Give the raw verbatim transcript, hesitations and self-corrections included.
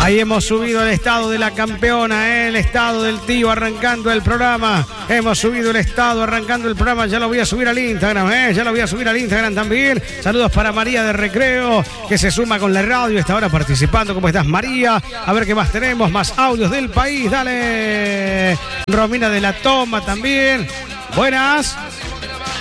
Ahí hemos subido el estado de la campeona, ¿eh? El estado del tío arrancando el programa. Hemos subido el estado arrancando el programa. Ya lo voy a subir al Instagram, ¿eh? Ya lo voy a subir al Instagram también. Saludos para María de Recreo, que se suma con la radio. Está ahora participando. ¿Cómo estás, María? A ver qué más tenemos. Más audios del país. Dale. Romina de la Toma también. Buenas.